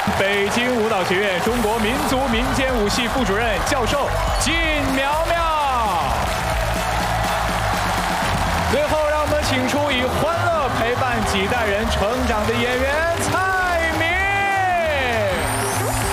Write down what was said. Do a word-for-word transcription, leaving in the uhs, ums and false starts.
北京舞蹈学院中国民族民间舞系副主任教授靳苗苗。最后，让我们请出以欢乐陪伴几代人成长的演员蔡。